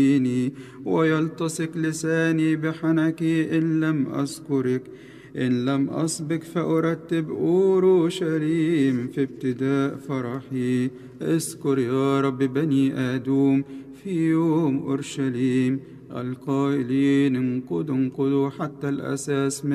ويلتصق لساني بحنك إن لم أذكرك. إن لم أسبق فأرتب أورشليم في ابتداء فرحي. اذكر يا رب بني آدم في يوم أورشليم القائلين انقضوا انقضوا حتى الأساس